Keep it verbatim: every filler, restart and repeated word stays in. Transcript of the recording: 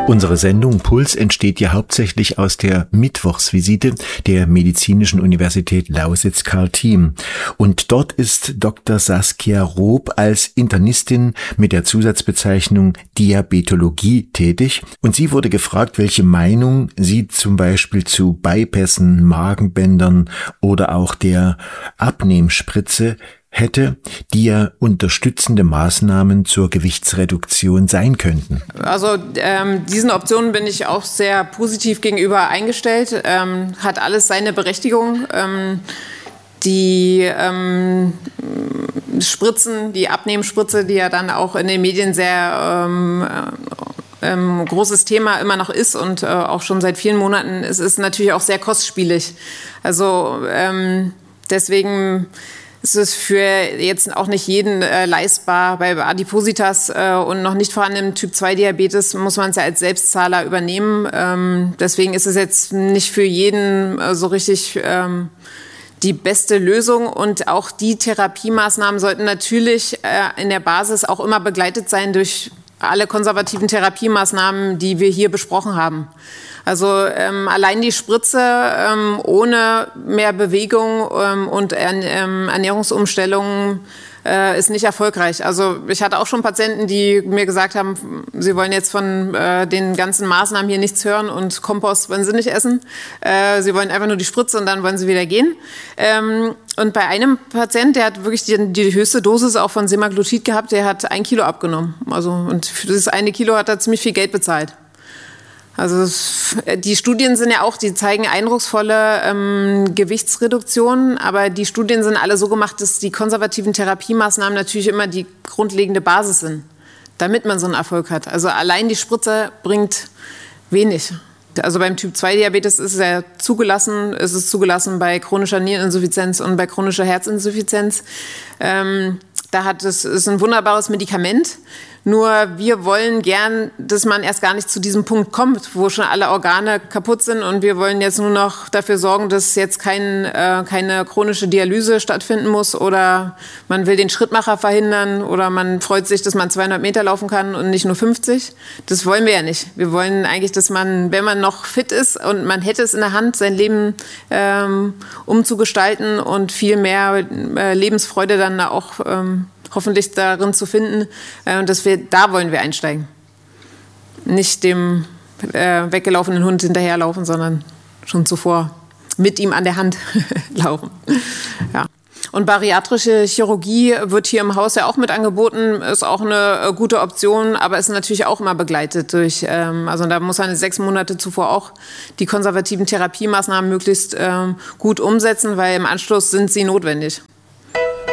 Unsere Sendung Puls entsteht ja hauptsächlich aus der Mittwochsvisite der Medizinischen Universität Lausitz-Karl-Thiem. Und dort ist Doktor Saskia Roop als Internistin mit der Zusatzbezeichnung Diabetologie tätig. Und sie wurde gefragt, welche Meinung sie zum Beispiel zu Bypässen, Magenbändern oder auch der Abnehmspritze hätte, die ja unterstützende Maßnahmen zur Gewichtsreduktion sein könnten. Also ähm, diesen Optionen bin ich auch sehr positiv gegenüber eingestellt. Ähm, hat alles seine Berechtigung. Ähm, die ähm, Spritzen, die Abnehmspritze, die ja dann auch in den Medien sehr ähm, ähm, großes Thema immer noch ist und äh, auch schon seit vielen Monaten, es ist natürlich auch sehr kostspielig. Also ähm, deswegen es ist für jetzt auch nicht jeden äh, leistbar. Bei Adipositas äh, und noch nicht vorhandenem Typ zwei Diabetes muss man es ja als Selbstzahler übernehmen. Ähm, deswegen ist es jetzt nicht für jeden äh, so richtig ähm, die beste Lösung. Und auch die Therapiemaßnahmen sollten natürlich äh, in der Basis auch immer begleitet sein durch alle konservativen Therapiemaßnahmen, die wir hier besprochen haben. Also ähm, allein die Spritze ähm, ohne mehr Bewegung ähm, und ähm, Ernährungsumstellungen äh, ist nicht erfolgreich. Also ich hatte auch schon Patienten, die mir gesagt haben, sie wollen jetzt von äh, den ganzen Maßnahmen hier nichts hören und Kompost wollen sie nicht essen. Äh, sie wollen einfach nur die Spritze und dann wollen sie wieder gehen. Ähm, und bei einem Patient, der hat wirklich die, die höchste Dosis auch von Semaglutid gehabt, der hat ein Kilo abgenommen. Also, und für dieses eine Kilo hat er ziemlich viel Geld bezahlt. Also die Studien sind ja auch, die zeigen eindrucksvolle ähm, Gewichtsreduktionen, aber die Studien sind alle so gemacht, dass die konservativen Therapiemaßnahmen natürlich immer die grundlegende Basis sind, damit man so einen Erfolg hat. Also allein die Spritze bringt wenig. Also beim Typ zwei Diabetes ist es ja zugelassen, ist es zugelassen bei chronischer Niereninsuffizienz und bei chronischer Herzinsuffizienz. Ähm, da hat es ist ein wunderbares Medikament. Nur wir wollen gern, dass man erst gar nicht zu diesem Punkt kommt, wo schon alle Organe kaputt sind und wir wollen jetzt nur noch dafür sorgen, dass jetzt kein, äh, keine chronische Dialyse stattfinden muss oder man will den Schrittmacher verhindern oder man freut sich, dass man zweihundert Meter laufen kann und nicht nur fünfzig. Das wollen wir ja nicht. Wir wollen eigentlich, dass man, wenn man noch fit ist und man hätte es in der Hand, sein Leben ähm, umzugestalten und viel mehr äh, Lebensfreude dann auch ähm, hoffentlich darin zu finden, äh, dass wir, da wollen wir einsteigen. Nicht dem äh, weggelaufenen Hund hinterherlaufen, sondern schon zuvor mit ihm an der Hand laufen. Ja. Und bariatrische Chirurgie wird hier im Haus ja auch mit angeboten, ist auch eine gute Option, aber ist natürlich auch immer begleitet durch, ähm, also da muss man sechs Monate zuvor auch die konservativen Therapiemaßnahmen möglichst ähm, gut umsetzen, weil im Anschluss sind sie notwendig.